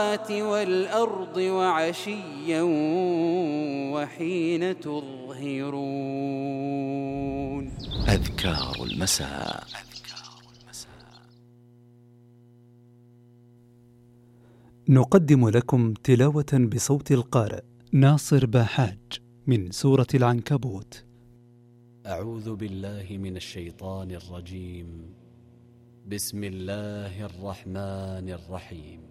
والأرض وعشيا وحين تظهرون. أذكار المساء. نقدم لكم تلاوة بصوت القارئ ناصر باحاج من سورة العنكبوت. أعوذ بالله من الشيطان الرجيم. بسم الله الرحمن الرحيم.